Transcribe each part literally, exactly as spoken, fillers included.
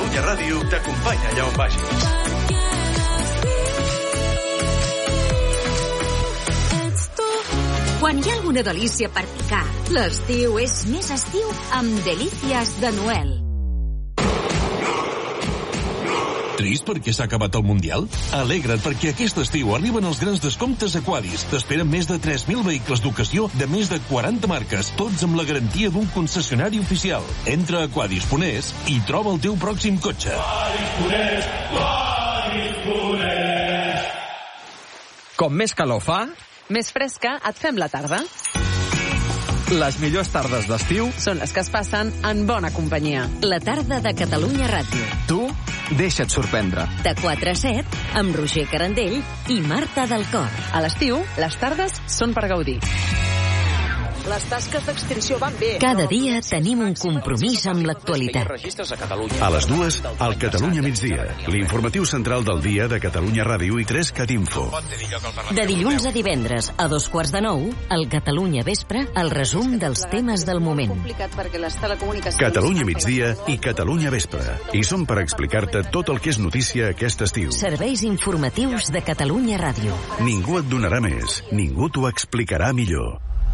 Catalunya Ràdio t'acompanya allà on vagis. Quan hi ha alguna delícia per picar, l'estiu és més estiu amb Delícies de Noel. Trist perquè s'ha acabat el Mundial? Alegra't perquè aquest estiu arriben els grans descomptes a Quadis. T'esperen més de tres mil vehicles d'ocasió de més de quaranta marques, tots amb la garantia d'un concessionari oficial. Entra a quadis punt es i troba el teu pròxim cotxe. Quadis punt es, Quadis punt es. Com més calor fa, més fresca et fem la tarda. Les millors tardes d'estiu són les que es passen en bona companyia. La tarda de Catalunya Ràdio. Tu deixa't sorprendre. De quatre a set, amb Roger Carandell i Marta del Cor. A l'estiu, les tardes són per gaudir. Les tasques d'extinció van bé. Cada dia tenim un compromís amb l'actualitat. A les dues, al Catalunya migdia, l'informatiu central del dia de Catalunya Ràdio i tres Cat Info. De dilluns a divendres, a dos quarts de nou, al Catalunya Vespre, el resum dels temes del moment. Catalunya migdia i Catalunya Vespre. I som per explicar-te tot el que és notícia aquest estiu. Serveis informatius de Catalunya Ràdio. Ningú et donarà més, ningú t'ho explicarà millor.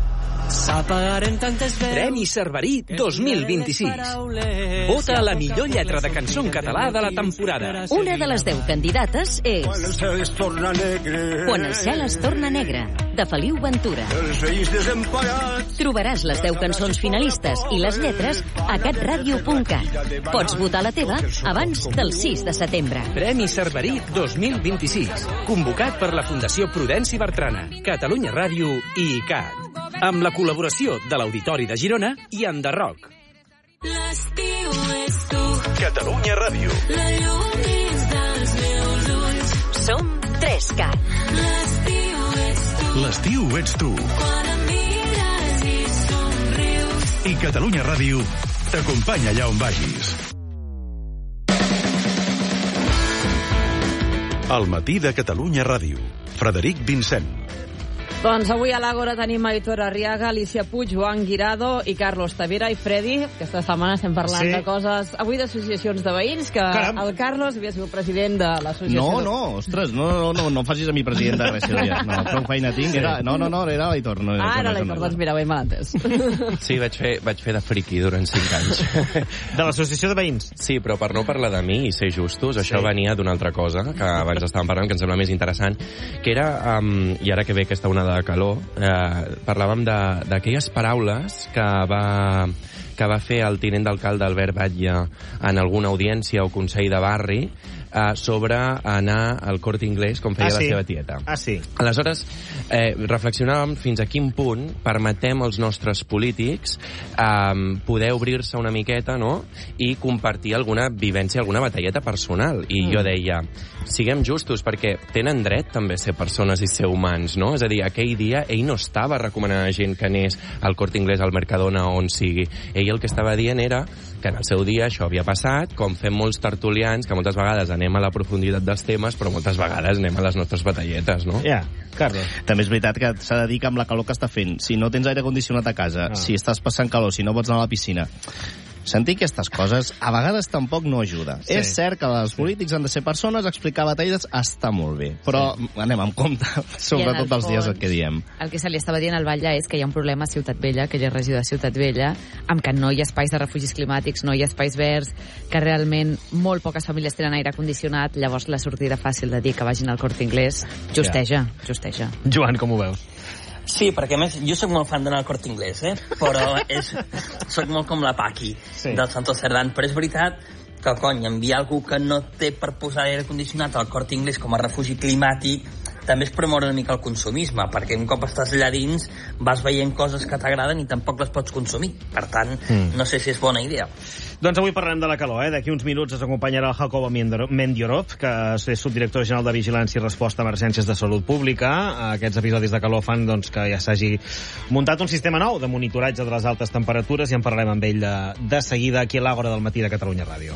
Premi Cerverí dos mil vint-i-sis. Vota la millor lletra de cançó en català de la temporada. Una de les deu candidates és Quan el cel es torna negre, de Feliu Ventura. Trobaràs les deu cançons finalistes i les lletres a catradio punt cat. Pots votar la teva abans del sis de setembre. Premi Cerverí dos mil vint-i-sis. Convocat per la Fundació Prudenci Bertrana, Catalunya Ràdio i I C A T. Amb la col·laboració de l'Auditori de Girona i Enderroc. L'estiu és tu. Catalunya Ràdio. La llum dins dels meus ulls. Som tres cat. L'estiu ets tu. L'estiu ets tu. Quan em mires i somrius. I Catalunya Ràdio t'acompanya allà on vagis. Al matí de Catalunya Ràdio. Frederic Vincent. Doncs avui a l'Àgora tenim Aitor Arriaga, Alicia Puig, Joan Guirado i Carlos Tavera. I Freddy, aquesta setmana estem parlant sí. de coses... Avui d'associacions de veïns, que Caram. el Carlos havia sigut president de l'associació... No, de... no, ostres, no, no, no, no facis a mi president de res, Sílvia. No, prou feina tinc. Era... No, no, no, era l'Aitor. No, ah, era l'Aitor, doncs mira, ho he malentès. Sí, vaig fer, vaig fer de friqui durant cinc anys. De l'associació de veïns? Sí, però per no parlar de mi i ser justos, això sí. venia d'una altra cosa, que abans estàvem parlant, que em sembla més interessant, que era, um, i ara que ve aquesta onada de calor, eh, parlàvem d'aquelles paraules que va, que va fer el tinent d'alcalde Albert Batlle en alguna audiència o consell de barri eh, sobre anar al Corte Inglés com feia ah, sí. la seva tieta. Ah, sí. Aleshores, eh, reflexionàvem fins a quin punt permetem als nostres polítics eh, poder obrir-se una miqueta, no?, i compartir alguna vivència, alguna batalleta personal. I mm. jo deia, siguem justos, perquè tenen dret també a ser persones i ser humans, no? És a dir, aquell dia ell no estava recomanant a gent que anés al Corte Inglés, al Mercadona o on sigui. Ell el que estava dient era que en el seu dia això havia passat, com fem molts tertulians, que moltes vegades anem a la profunditat dels temes, però moltes vegades anem a les nostres batalletes, no? Ja, yeah, Carlos. També és veritat que s'ha de dir que amb la calor que està fent, si no tens aire condicionat a casa, ah. si estàs passant calor, si no pots anar a la piscina... Sentir aquestes coses a vegades tampoc no ajuda. Sí. És cert que els polítics han de ser persones, explicar batalles està molt bé, però sí. anem amb compte, sobretot els dies el que diem. El que se li estava dient al Batlle és que hi ha un problema a Ciutat Vella, que ell és regidor de Ciutat Vella, amb que no hi ha espais de refugis climàtics, no hi ha espais verds, que realment molt poques famílies tenen aire condicionat, llavors la sortida fàcil de dir que vagin al Corte Inglés justeja, ja. justeja. Joan, com ho veus? Sí, perquè a més jo sóc molt fan d'anar al Corte Inglés, eh? Però és, sóc molt com la Paqui sí. del Santos Cerdán, però és veritat que, cony, enviar algú que no té per posar aire condicionat al Corte Inglés com a refugi climàtic també és promoure una mica el consumisme, perquè un cop estàs allà dins vas veient coses que t'agraden i tampoc les pots consumir. Per tant, mm. no sé si és bona idea. Doncs avui parlem de la calor, eh? D'aquí uns minuts ens acompanyarà el Jacobo Mendiorov, que és subdirector general de Vigilància i Resposta a Emergències de Salut Pública. Aquests episodis de calor fan doncs, que ja s'hagi muntat un sistema nou de monitoratge de les altes temperatures i en parlarem amb ell de, de seguida aquí a l'Àgora del matí de Catalunya Ràdio.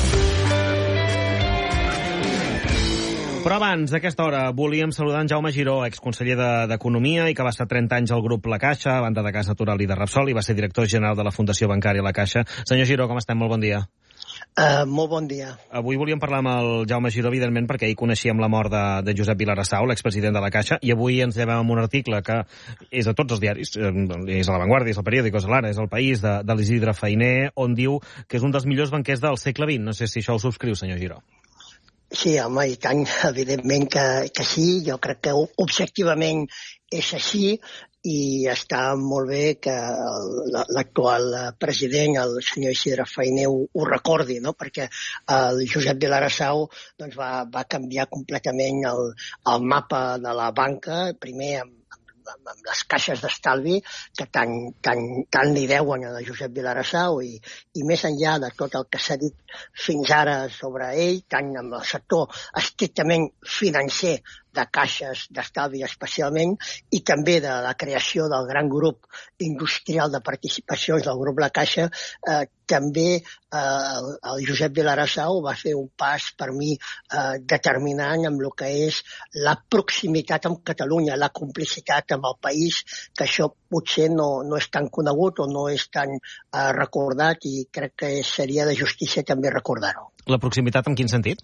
Però abans d'aquesta hora volíem saludar en Jaume Giró, exconseller d'Economia i que va estar trenta anys al grup La Caixa, banda de Gas Natural i de Repsol, i va ser director general de la Fundació Bancària La Caixa. Senyor Giró, com estem? Molt bon dia. Uh, molt bon dia. Avui volíem parlar amb el Jaume Giró, evidentment, perquè ahir coneixíem la mort de, de Josep Vilarasau, l'expresident de la Caixa, i avui ens llevem amb un article que és a tots els diaris, és a La Vanguardia, és al Periódico, és a l'Ara, és al País, de, de l'Isidre Fainé, on diu que és un dels millors banquers del segle vint. No sé si això ho subscriu, senyor Giró. Sí, home, i tant, evidentment que, que sí. Jo crec que objectivament és així, i està molt bé que l'actual president, el senyor Isidre Fainé, ho, ho recordi, no? Perquè el Josep Vilarasau doncs, va, va canviar completament el, el mapa de la banca, primer amb amb, amb les caixes d'estalvi que tant, tant, tant li deuen a Josep Vilarasau i, i més enllà de tot el que s'ha dit fins ara sobre ell, tant amb el sector estrictament financer de caixes d'estalvi especialment, i també de la creació del gran grup industrial de participacions del grup La Caixa, eh, també eh, el Josep Vilarasau va fer un pas per mi eh, determinant amb el que és la proximitat amb Catalunya, la complicitat amb el país, que això potser no, no és tan conegut o no és tan eh, recordat, i crec que seria de justícia també recordar-ho. La proximitat en quin sentit?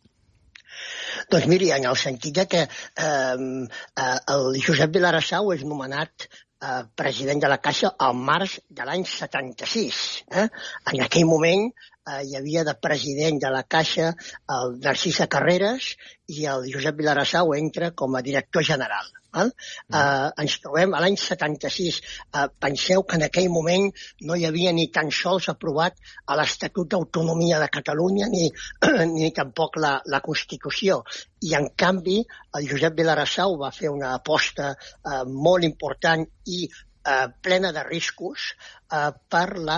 Doncs miri, en el sentit de que eh, eh, el Josep Vilarasau és nomenat eh, president de la Caixa al març de l'any setanta-sis. Eh? En aquell moment eh, hi havia de president de la Caixa el Narcís Carreras i el Josep Vilarasau entra com a director general. Eh? Uh, ens trobem a l'any setanta-sis. Uh, penseu que en aquell moment no hi havia ni tan sols aprovat a l'Estatut d'Autonomia de Catalunya ni, ni tampoc la, la Constitució. I en canvi el Josep Vilarasau va fer una aposta uh, molt important i uh, plena de riscos uh, per la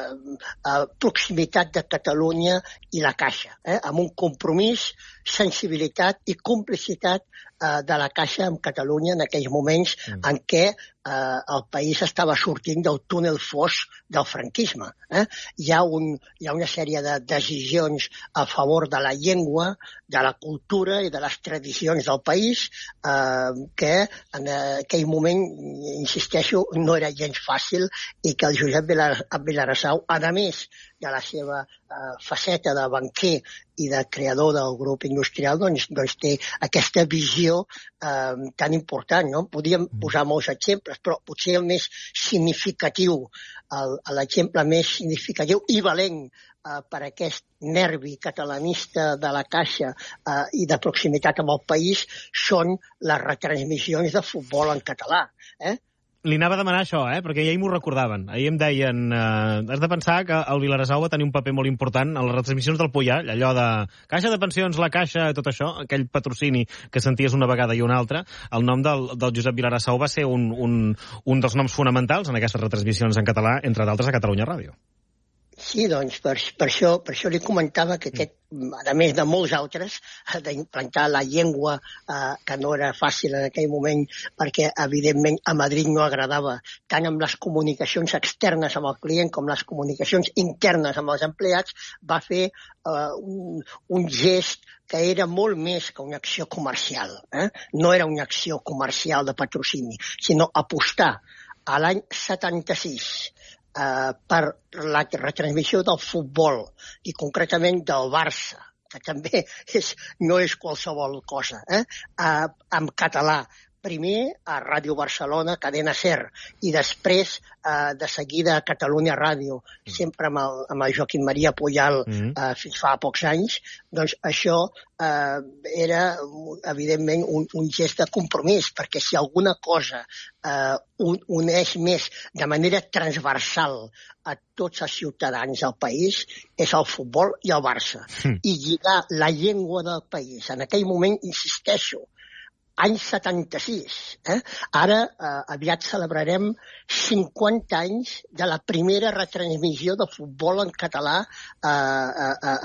uh, proximitat de Catalunya i la Caixa, eh? Amb un compromís, sensibilitat i complicitat eh, de la Caixa amb Catalunya en aquells moments mm. en què eh, el país estava sortint del túnel fos del franquisme. Eh? Hi ha un, hi ha una sèrie de decisions a favor de la llengua, de la cultura i de les tradicions del país eh, que en aquell moment, insisteixo, no era gens fàcil, i que el Josep Vilarasau, a més de la seva eh, faceta de banquer i de creador del grup industrial, doncs, doncs té aquesta visió eh, tan important. No? Podríem posar molts exemples, però potser el més significatiu, l'exemple més significatiu i valent eh, per aquest nervi catalanista de la Caixa eh, i de proximitat amb el país són les retransmissions de futbol en català. Eh? Li anava a demanar això, eh? Perquè ahir m'ho recordaven. Ahir em deien, eh, has de pensar que el Vilarasau va tenir un paper molt important en les retransmissions del Puyall, allò de Caixa de Pensions, la Caixa, tot això, aquell patrocini que senties una vegada i una altra. El nom del, del Josep Vilarasau va ser un, un, un dels noms fonamentals en aquestes retransmissions en català, entre d'altres a Catalunya Ràdio. Sí, doncs, per, per, això, per això li comentava que aquest, a més de molts altres, d'implantar la llengua, eh, que no era fàcil en aquell moment, perquè, evidentment, a Madrid no agradava, tant amb les comunicacions externes amb el client com les comunicacions internes amb els empleats, va fer eh, un, un gest que era molt més que una acció comercial. Eh? No era una acció comercial de patrocini, sinó apostar a l'any setanta-sis Uh, per la retransmissió del futbol i concretament del Barça, que també és, no és qualsevol cosa, eh? uh, en català. Primer a Ràdio Barcelona, Cadena Ser, i després eh, de seguida a Catalunya Ràdio, sempre amb el, amb el Joaquim Maria Puyal mm. eh, fins fa pocs anys. Doncs això eh, era, evidentment, un, un gest de compromís, perquè si alguna cosa eh, un, uneix més de manera transversal a tots els ciutadans del país és el futbol i el Barça. Mm. I lligar la llengua del país. En aquell moment, insisteixo, any setanta-sis. Eh? Ara eh, aviat celebrarem cinquanta anys de la primera retransmissió de futbol en català eh, eh, amb aquest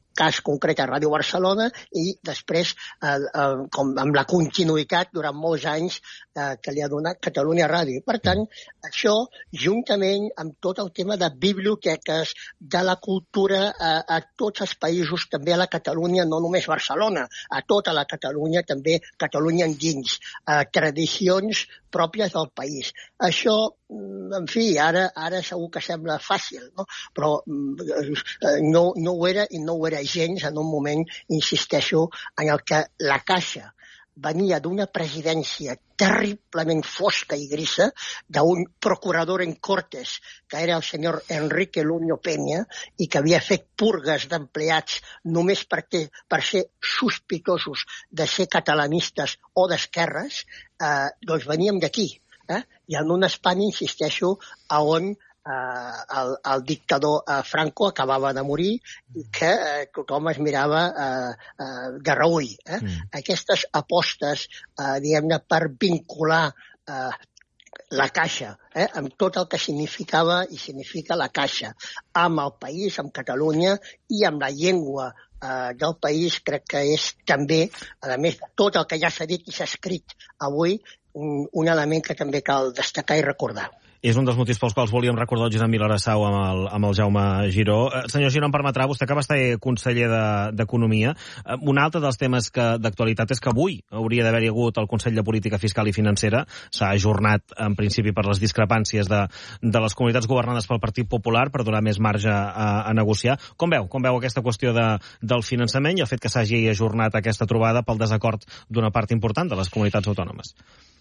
cas concret a Ràdio Barcelona, i després, eh, eh, com amb la continuïtat durant molts anys eh, que li ha donat Catalunya Ràdio. Per tant, això, juntament amb tot el tema de biblioteques, de la cultura a, a tots els països, també a la Catalunya, no només Barcelona, a tota la Catalunya, també Catalunya endins, eh, tradicions pròpies del país. Això, en fi, ara, ara segur que sembla fàcil, no? Però eh, no, no ho era i no ho era gens en un moment, insisteixo, en el que la Caixa venia d'una presidència terriblement fosca i grisa, d'un procurador en Cortes, que era el senyor Enrique Luño Peña, i que havia fet purgues d'empleats només perquè, per ser sospitosos de ser catalanistes o d'esquerres, eh, doncs veníem d'aquí. Eh? I en un Espanya, insisteixo, a on Uh, el, el dictador uh, Franco acabava de morir i que uh, tothom es mirava uh, uh, de reüll. Eh? Mm. Aquestes apostes, uh, diguem-ne, per vincular uh, la Caixa, eh, amb tot el que significava i significa la Caixa, amb el país, amb Catalunya i amb la llengua eh, del país, crec que és també, a més de tot el que ja s'ha dit i s'ha escrit avui, un, un element que també cal destacar i recordar. És un dels motius pels quals volíem recordar el Josep Viladasau amb el, amb el Jaume Giró. Eh, senyor Giró, em permetrà, vostè que va estar conseller d'Economia, de, eh, un altre dels temes d'actualitat és que avui hauria d'haver-hi hagut el Consell de Política Fiscal i Financera. S'ha ajornat, en principi, per les discrepàncies de, de les comunitats governades pel Partit Popular per donar més marge a, a negociar. Com veu? Com veu aquesta qüestió de, del finançament i el fet que s'hagi ajornat aquesta trobada pel desacord d'una part important de les comunitats autònomes?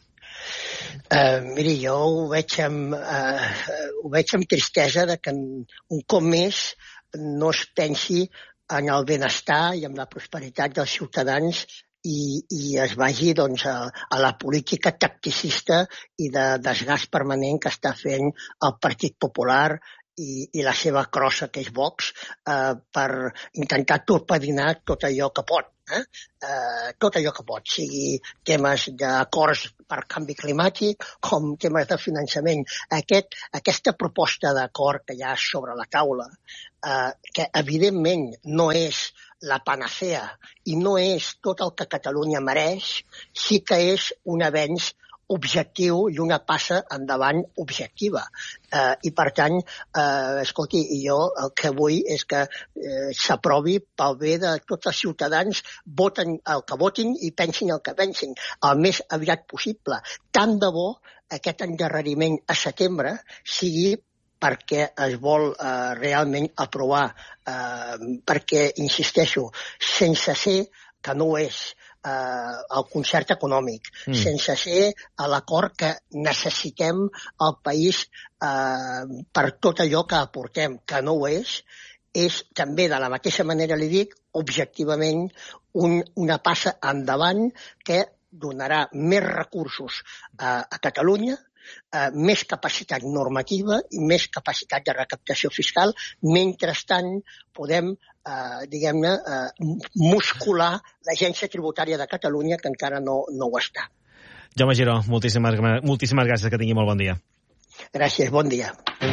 Uh, miri, jo ho veig amb, uh, ho veig amb tristesa de que un cop més no es pensi en el benestar i en la prosperitat dels ciutadans i, i es vagi doncs, a, a la política tacticista i de desgast permanent que està fent el Partit Popular i, i la seva crossa, que és Vox, uh, per intentar torpedinar tot allò que pot. Eh? Uh, tot allò que pot, sigui temes d'acords per canvi climàtic com temes de finançament. Aquest, aquesta proposta d'acord que hi ha sobre la taula, uh, que evidentment no és la panacea i no és tot el que Catalunya mereix, sí que és un avenç objectiu i una passa endavant objectiva. Eh, I, per tant, eh, escolti, jo el que vull és que eh, s'aprovi pel bé de tots els ciutadans, voten el que votin i pensin el que pensin, el més aviat possible. Tant de bo aquest endarreriment a setembre sigui perquè es vol eh, realment aprovar, eh, perquè, insisteixo, sense ser, que no ho és, Uh, el concert econòmic, mm. sense ser a l'acord que necessitem al país uh, per tot allò que aportem, que no ho és, és també, de la mateixa manera li dic, objectivament un, una passa endavant que donarà més recursos uh, a Catalunya, Uh, més capacitat normativa i més capacitat de recaptació fiscal. Mentrestant, podem, uh, diguem-ne, uh, muscular l'Agència Tributària de Catalunya, que encara no, no ho està. Jaume Giró, moltíssimes, moltíssimes gràcies, que tingui molt bon dia. Gràcies, bon dia.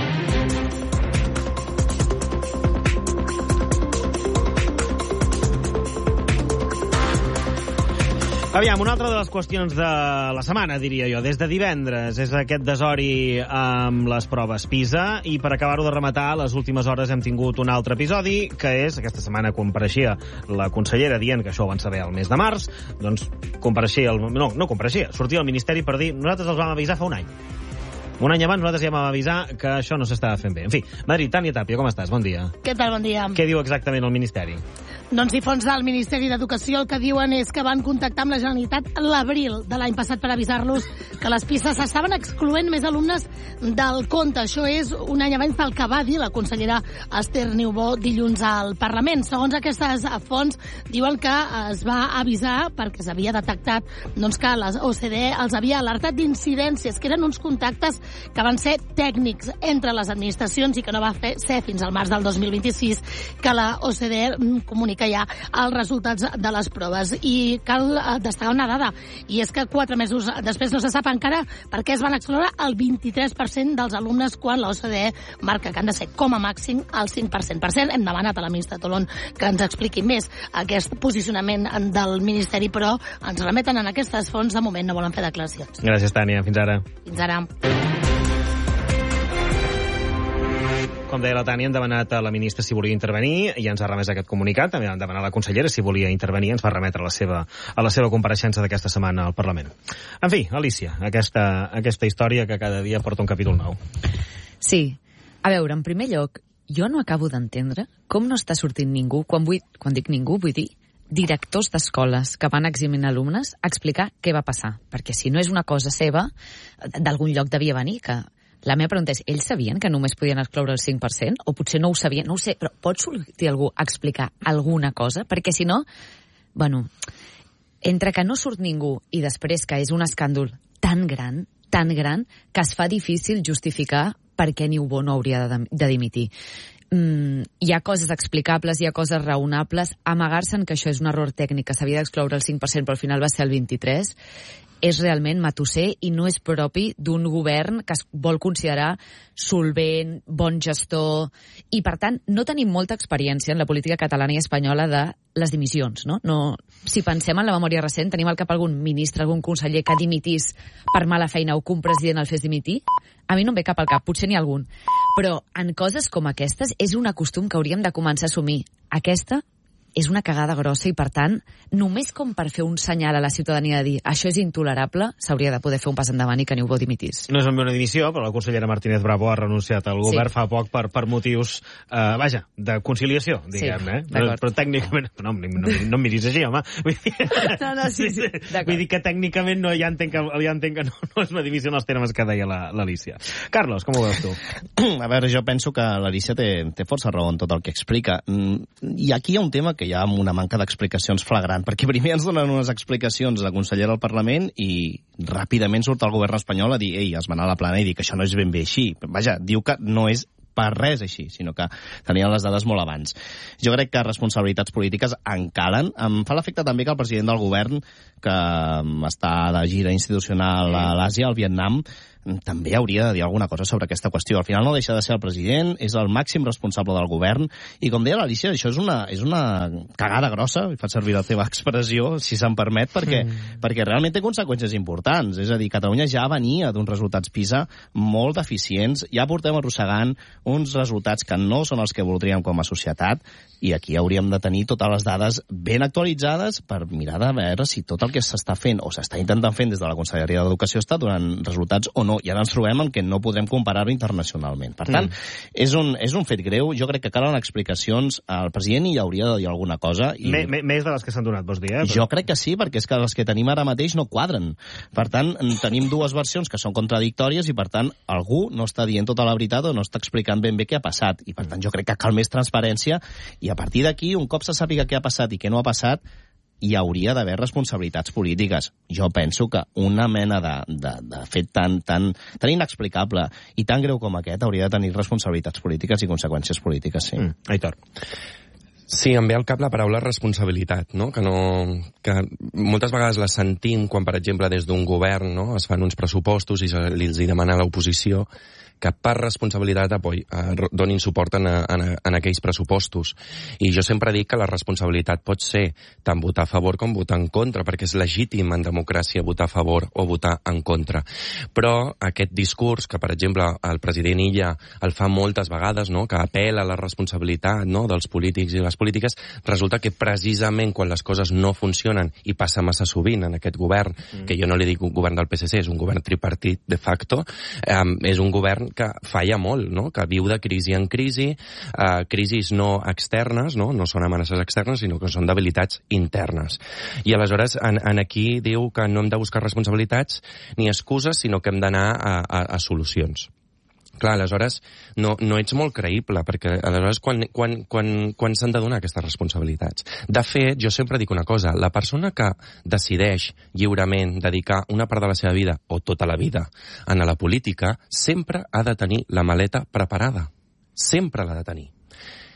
Aviam, una altra de les qüestions de la setmana, diria jo, des de divendres, és aquest desori amb les proves PISA, i per acabar-ho de rematar, a les últimes hores hem tingut un altre episodi, que és, aquesta setmana compareixia la consellera dient que això ho van saber el mes de març, doncs compareixia, el, no, no compareixia, sortia al Ministeri per dir, nosaltres els vam avisar fa un any. Un any abans nosaltres ja vam avisar que això no s'estava fent bé. En fi, Madrid, Tània Tàpia, com estàs? Bon dia. Què tal, bon dia. Què diu exactament el Ministeri? Doncs i fons del Ministeri d'Educació el que diuen és que van contactar amb la Generalitat l'abril de l'any passat per avisar-los que les pistes s'estaven excloent més alumnes del compte. Això és un any abans del que va dir la consellera Esther Niubó dilluns al Parlament. Segons aquestes fonts, diuen que es va avisar perquè s'havia detectat doncs, que la O C D E els havia alertat d'incidències, que eren uns contactes que van ser tècnics entre les administracions i que no va fer ser fins al març del dos mil vint-i-sis que la O C D E comunicava mica ja els resultats de les proves. I cal destacar una dada, i és que quatre mesos després no se sap encara per què es van excloure el vint-i-tres per cent dels alumnes quan l'O C D E marca que han de ser com a màxim el cinc per cent. Per cert, hem demanat a la ministra Tolón que ens expliqui més aquest posicionament del Ministeri, però ens remeten en aquestes fonts, de moment no volen fer declaracions. Gràcies, Tània. Fins ara. Fins ara. Com deia la Tània, hem demanat a la ministra si volia intervenir i ens ha remès aquest comunicat. També hem demanat a la consellera si volia intervenir, ens va remetre a la seva, a la seva compareixença d'aquesta setmana al Parlament. En fi, Alicia, aquesta, aquesta història que cada dia porta un capítol nou. Sí. A veure, en primer lloc, jo no acabo d'entendre com no està sortint ningú, quan, vull, quan dic ningú, vull dir directors d'escoles que van eximint alumnes a explicar què va passar. Perquè si no és una cosa seva, d'algun lloc devia venir, que la meva pregunta és, ells sabien que només podien excloure el cinc per cent? O potser no ho sabien? No ho sé, però pot sortir algú a explicar alguna cosa? Perquè si no, bueno, entre que no surt ningú i després que és un escàndol tan gran, tan gran, que es fa difícil justificar per què Niubó no hauria de, de dimitir. Mm, hi ha coses explicables, hi ha coses raonables. Amagar-se'n que això és un error tècnic, que s'havia d'excloure el cinc per cent, però al final va ser el vint-i-tres per cent, és realment matusser i no és propi d'un govern que es vol considerar solvent, bon gestor, i per tant no tenim molta experiència en la política catalana i espanyola de les dimissions, no? No, si pensem en la memòria recent, tenim al cap algun ministre, algun conseller que dimitís per mala feina o que un president el fes dimitir? A mi no em ve cap al cap, potser n'hi ha algun. Però en coses com aquestes és un costum que hauríem de començar a assumir. Aquesta és una cagada grossa i, per tant, només com per fer un senyal a la ciutadania de dir això és intolerable, s'hauria de poder fer un pas endavant i que Niubó dimitís. No és ben bé una dimissió, però la consellera Martínez Bravo ha renunciat al govern sí. fa poc per, per motius, eh, vaja, de conciliació, diguem, sí, eh? Però, però tècnicament... No, no, no, no em miris així, home. Vull dir... No, no, sí, sí, Vull dir que tècnicament no, ja entenc que, ja entenc que no, no és una dimissió en els termes que deia l'Alicia. Carlos, com ho veus tu? A veure, jo penso que l'Alicia té, té força raó en tot el que explica. I aquí hi ha un tema que hi ha una manca d'explicacions flagrant, perquè primer ens donen unes explicacions la consellera al Parlament i ràpidament surt el govern espanyol a dir, ei, es va anar a la plana i dir que això no és ben bé així. Vaja, diu que no és per res així, sinó que tenien les dades molt abans. Jo crec que responsabilitats polítiques en calen. Em fa l'efecte també que el president del govern, que està de gira institucional a l'Àsia, al Vietnam, també hauria de dir alguna cosa sobre aquesta qüestió. Al final no deixa de ser el president, és el màxim responsable del govern, i com deia l'Alicia, això és una, és una cagada grossa, i faig servir la teva expressió, si se'm permet, perquè, mm. perquè realment té conseqüències importants. És a dir, Catalunya ja venia d'uns resultats PISA molt deficients, ja portem arrossegant uns resultats que no són els que voldríem com a societat, i aquí hauríem de tenir totes les dades ben actualitzades per mirar de veure si tot el que s'està fent o s'està intentant fent des de la Conselleria d'Educació està donant resultats o no. I ara ens trobem en què no podrem comparar-ho internacionalment. Per tant, mm. és, un, és un fet greu. Jo crec que calen explicacions. El president hi hauria de dir alguna cosa. I... M més de les que s'han donat, vols dir, eh? Jo crec que sí, perquè és que les que tenim ara mateix no quadren. Per tant, tenim dues versions que són contradictòries i, per tant, algú no està dient tota la veritat o no està explicant ben bé què ha passat. I, per tant, jo crec que cal més transparència i, a partir d'aquí, un cop se sàpiga què ha passat i què no ha passat, hi hauria d'haver responsabilitats polítiques. Jo penso que una mena de, de, de fet tan, tan, tan inexplicable i tan greu com aquest hauria de tenir responsabilitats polítiques i conseqüències polítiques, sí. Mm, Aitor. Sí, em ve al cap la paraula responsabilitat, no? Que, no, que moltes vegades la sentim quan, per exemple, des d'un govern, no? Es fan uns pressupostos i els hi demana a l'oposició que per responsabilitat apoi, eh, donin suport en, en, en aquells pressupostos. I jo sempre dic que la responsabilitat pot ser tant votar a favor com votar en contra, perquè és legítim en democràcia votar a favor o votar en contra. Però aquest discurs, que per exemple el president Illa el fa moltes vegades, no? Que apela a la responsabilitat, no? Dels polítics i les polítiques, resulta que precisament quan les coses no funcionen, i passa massa sovint en aquest govern, mm. que jo no li dic un govern del P S C, és un govern tripartit de facto, eh, és un govern que falla molt, no? Que viu de crisi en crisi, eh, crisis no externes, no? No són amenaces externes, sinó que són debilitats internes. I aleshores, en, en aquí diu que no hem de buscar responsabilitats ni excuses, sinó que hem d'anar a, a, a solucions. Clar, aleshores, no, no ets molt creïble, perquè aleshores quan, quan, quan, quan s'han de donar aquestes responsabilitats? De fet, jo sempre dic una cosa, la persona que decideix lliurement dedicar una part de la seva vida, o tota la vida, a la política, sempre ha de tenir la maleta preparada. Sempre l'ha de tenir.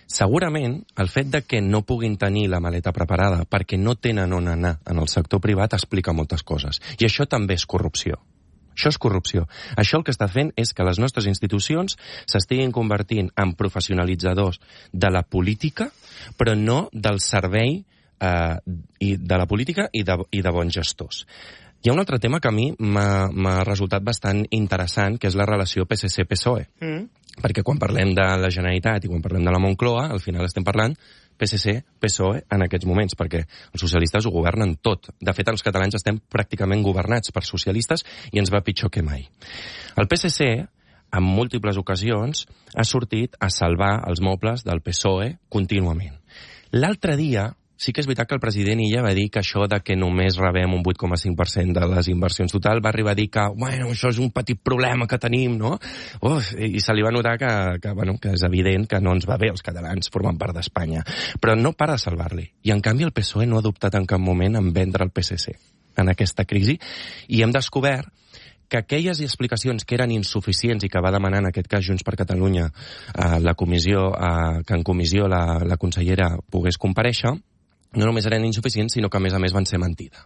Segurament, el fet de que no puguin tenir la maleta preparada perquè no tenen on anar en el sector privat explica moltes coses. I això també és corrupció. Això és corrupció. Això el que està fent és que les nostres institucions s'estiguin convertint en professionalitzadors de la política, però no del servei eh, i de la política i de, i de bons gestors. Hi ha un altre tema que a mi m'ha resultat bastant interessant, que és la relació P S C P S O E. Mm. Perquè quan parlem de la Generalitat i quan parlem de la Moncloa, al final estem parlant P S C P S O E en aquests moments, perquè els socialistes ho governen tot. De fet, els catalans estem pràcticament governats per socialistes i ens va pitjor que mai. El P S C, en múltiples ocasions, ha sortit a salvar els mobles del P S O E contínuament. L'altre dia, sí que és veritat que el president Illa va dir que això de que només rebem un vuit coma cinc per cent de les inversions total va arribar a dir que, bueno, això és un petit problema que tenim, no? Uf, i se li va notar que, que, bueno, que és evident que no ens va bé els catalans formant part d'Espanya. Però no para de salvar-li. I, en canvi, el P S O E no ha adoptat en cap moment en vendre el P S C en aquesta crisi. I hem descobert que aquelles explicacions que eren insuficients i que va demanar en aquest cas Junts per Catalunya eh, la comissió, eh, que en comissió la, la consellera pogués comparèixer, no només eren insuficients, sinó que a més a més van ser mentida.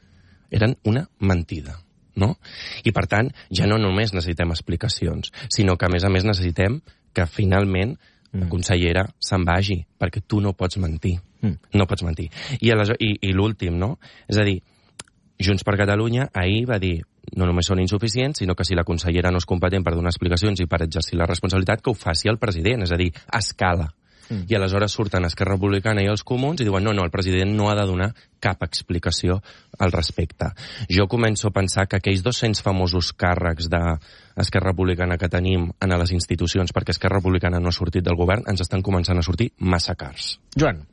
Eren una mentida, no? I per tant, ja no només necessitem explicacions, sinó que a més a més necessitem que finalment la consellera se'n vagi, perquè tu no pots mentir. Mm. No pots mentir. I, i, i l'últim, no? És a dir, Junts per Catalunya ahir va dir no només són insuficients, sinó que si la consellera no és competent per donar explicacions i per exercir la responsabilitat, que ho faci el president, és a dir, a escala. Mm. I aleshores surten Esquerra Republicana i els comuns i diuen no, no, el president no ha de donar cap explicació al respecte. Jo començo a pensar que aquells dos-cents famosos càrrecs d'Esquerra Republicana que tenim en les institucions perquè Esquerra Republicana no ha sortit del govern ens estan començant a sortir massa cars. Joan.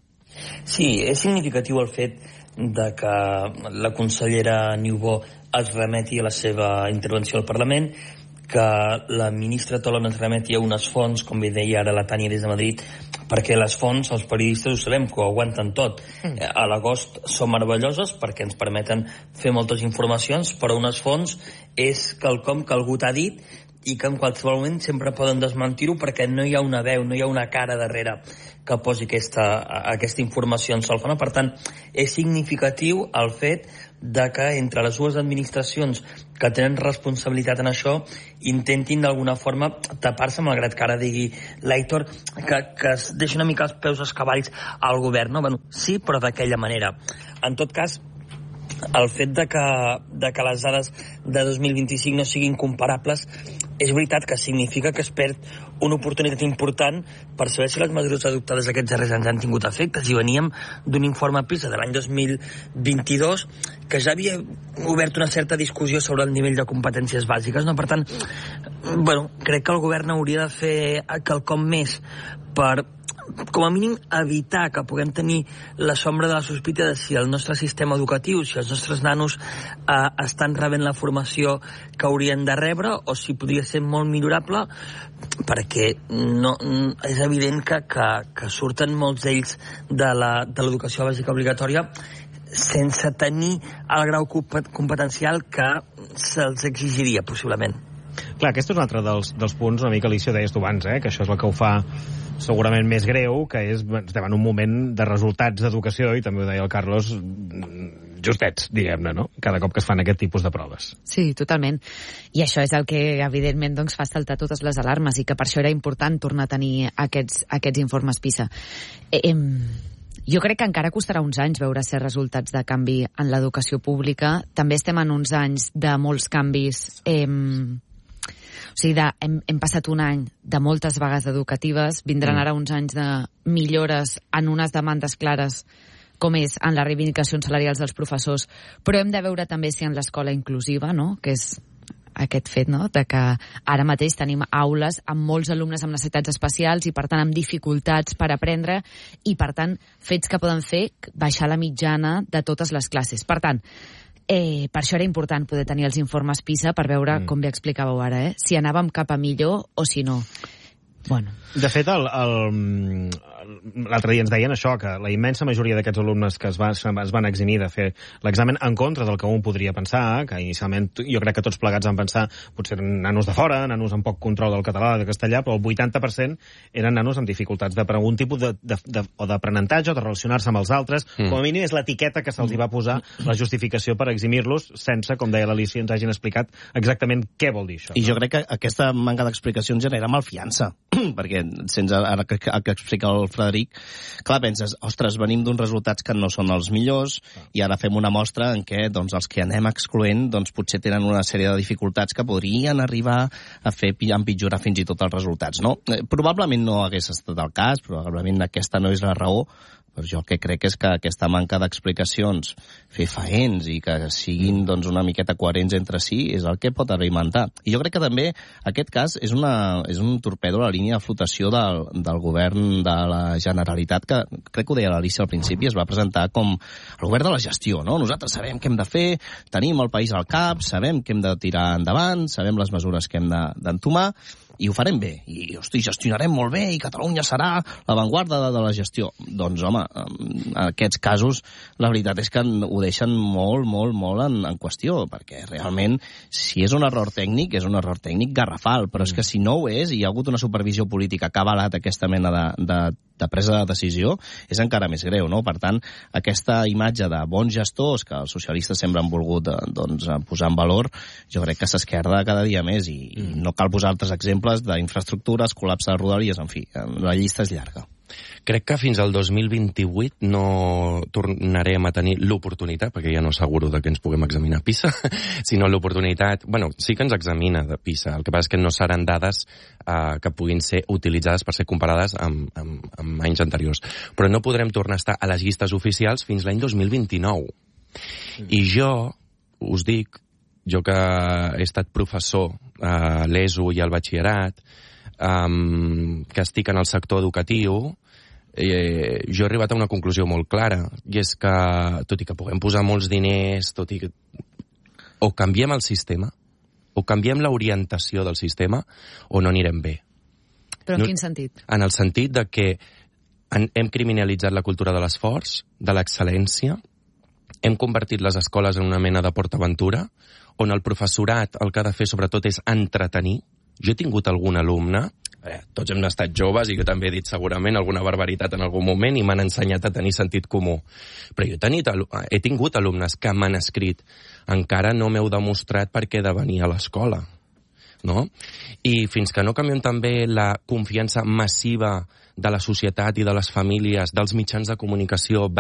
Sí, és significatiu el fet de que la consellera Niubó es remeti a la seva intervenció al Parlament, que la ministra Tolón es remeti a unes fonts, com bé deia ara la Tània des de Madrid, perquè les fonts, els periodistes ho sabem, que ho aguanten tot. Mm. A l'agost són meravelloses perquè ens permeten fer moltes informacions, però unes fonts és quelcom que algú t'ha dit i que en qualsevol moment sempre poden desmentir-ho perquè no hi ha una veu, no hi ha una cara darrere que posi aquesta, aquesta informació en solfona. Per tant, és significatiu el fet de que entre les dues administracions que tenen responsabilitat en això intentin d'alguna forma tapar-se, malgrat que ara digui l'Aitor que, que es deixi una mica els peus als cavalls al govern. No? Bueno, sí, però d'aquella manera. En tot cas, el fet de que, de que les dades de dos mil vint-i-cinc no siguin comparables és veritat que significa que es perd una oportunitat important per saber si les mesures adoptades aquests darrers anys han tingut efectes. I veníem d'un informe PISA de l'any dos mil vint-i-dos que ja havia obert una certa discussió sobre el nivell de competències bàsiques. No? Per tant, bueno, crec que el govern hauria de fer quelcom més per, com a mínim, evitar que puguem tenir la sombra de la sospita de si el nostre sistema educatiu, si els nostres nanos eh, estan rebent la formació que haurien de rebre o si podria ser molt millorable, perquè no, és evident que, que, que surten molts d'ells de l'educació bàsica obligatòria sense tenir el grau competencial que se'ls exigiria, possiblement. Clar, aquest és un altre dels, dels punts, una mica, Alicia, deies tu abans, eh? Que això és el que ho fa segurament més greu, que és, estem en un moment de resultats d'educació, i també ho deia el Carlos, justets, diguem-ne, no? Cada cop que es fan aquest tipus de proves. Sí, totalment. I això és el que, evidentment, doncs, fa saltar totes les alarmes, i que per això era important tornar a tenir aquests, aquests informes PISA. Eh, jo crec que encara costarà uns anys veure ser resultats de canvi en l'educació pública. També estem en uns anys de molts canvis. Eh, O sigui, de, hem, hem passat un any de moltes vagues educatives, vindran mm. ara uns anys de millores en unes demandes clares, com és en les reivindicacions salarials dels professors, però hem de veure també si en l'escola inclusiva, no?, que és aquest fet, no?, de que ara mateix tenim aules amb molts alumnes amb necessitats especials i, per tant, amb dificultats per aprendre i, per tant, fets que poden fer baixar la mitjana de totes les classes. Per tant, Eh, per això era important poder tenir els informes PISA per veure, mm. com bé explicàveu ara, eh, si anàvem cap a millor o si no. Bueno. De fet, el, el, l'altre dia ens deien això, que la immensa majoria d'aquests alumnes que es, va, es van eximir de fer l'examen en contra del que un podria pensar, que inicialment jo crec que tots plegats van pensar potser eren nanos de fora, nanos amb poc control del català, de castellà, però el vuitanta per cent eren nanos amb dificultats de algun tipus de, de, de, o d'aprenentatge o de relacionar-se amb els altres. Mm. Com a mínim és l'etiqueta que se'ls va posar la justificació per eximir-los sense, com deia l'Alicia, ens hagin explicat exactament què vol dir això. I no? jo crec que aquesta manca d'explicacions genera malfiança, perquè sense ara que, que explica el Frederic, clar, penses, ostres, venim d'uns resultats que no són els millors i ara fem una mostra en què doncs, els que anem excloent doncs, potser tenen una sèrie de dificultats que podrien arribar a fer empitjorar fins i tot els resultats. No? Probablement no hagués estat el cas, probablement aquesta no és la raó, però jo el que crec és que aquesta manca d'explicacions fefaents i que siguin doncs, una miqueta coherents entre si és el que pot alimentar. I jo crec que també aquest cas és, una, és un torpedo a la línia de flotació del, del govern de la Generalitat, que crec que ho deia l'Alicia al principi, es va presentar com el govern de la gestió. No? Nosaltres sabem què hem de fer, tenim el país al cap, sabem què hem de tirar endavant, sabem les mesures que hem d'entomar, i ho farem bé, i hosti, gestionarem molt bé, i Catalunya serà l'avantguarda de, de la gestió. Doncs, home, en aquests casos, la veritat és que ho deixen molt, molt, molt en, en qüestió, perquè realment, si és un error tècnic, és un error tècnic garrafal, però és que si no ho és, i hi ha hagut una supervisió política que ha avalat aquesta mena de, de, de presa de decisió, és encara més greu, no? Per tant, aquesta imatge de bons gestors que els socialistes sempre han volgut doncs, posar en valor, jo crec que s'esquerda cada dia més, i, i no cal posar altres exemples d'infraestructures, col·lapse de rodalies, en fi, la llista és llarga. Crec que fins al dos mil vint-i-vuit no tornarem a tenir l'oportunitat, perquè ja no asseguro de que ens puguem examinar PISA, sinó l'oportunitat... Bueno, sí que ens examina de PISA, el que passa és que no seran dades eh, que puguin ser utilitzades per ser comparades amb, amb, amb anys anteriors. Però no podrem tornar a estar a les llistes oficials fins l'any dos mil vint-i-nou. Mm. I jo us dic, jo que he estat professor a l'ESO i al batxillerat, um, que estic en el sector educatiu, eh, jo he arribat a una conclusió molt clara, i és que, tot i que puguem posar molts diners, tot i que... o canviem el sistema, o canviem l'orientació del sistema, o no anirem bé. Però en no, quin sentit? En el sentit de que en, hem criminalitzat la cultura de l'esforç, de l'excel·lència, hem convertit les escoles en una mena de PortAventura, on el professorat el que ha de fer sobretot és entretenir. Jo he tingut algun alumne, eh, tots hem estat joves i jo també he dit segurament alguna barbaritat en algun moment i m'han ensenyat a tenir sentit comú. Però jo he, tenit, he tingut alumnes que m'han escrit encara no m'heu demostrat per què he de venir a l'escola. No? I fins que no canviem també la confiança massiva de la societat i de les famílies, dels mitjans de comunicació